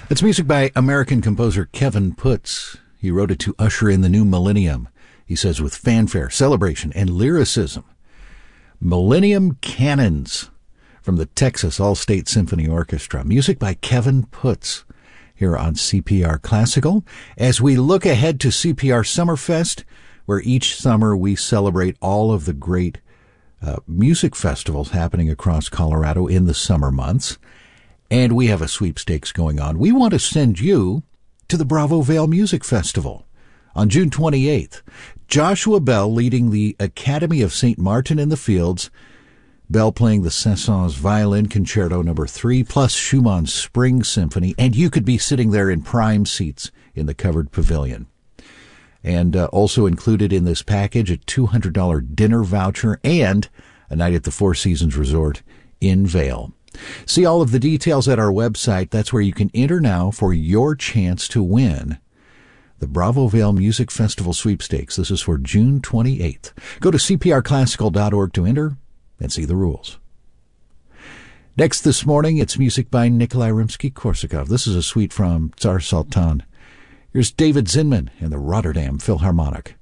It's music by American composer Kevin Putz. He wrote it to usher in the new millennium, he says, with fanfare, celebration, and lyricism. Millennium Cannons from the Texas All-State Symphony Orchestra. Music by Kevin Putz here on CPR Classical as we look ahead to CPR Summerfest, where each summer we celebrate all of the great music festivals happening across Colorado in the summer months. And we have a sweepstakes going on. We want to send you to the Bravo Vale Music Festival on June 28th. Joshua Bell leading the Academy of St. Martin in the Fields. Bell playing the Saint-Saëns Violin Concerto No. 3 plus Schumann's Spring Symphony. And you could be sitting there in prime seats in the covered pavilion. And also included in this package, a $200 dinner voucher and a night at the Four Seasons Resort in Vail. See all of the details at our website. That's where you can enter now for your chance to win the Bravo Vale Music Festival sweepstakes. This is for June 28th. Go to cprclassical.org to enter and see the rules. Next this morning, it's music by Nikolai Rimsky-Korsakov. This is a suite from Tsar Sultan. Here's David Zinman and the Rotterdam Philharmonic.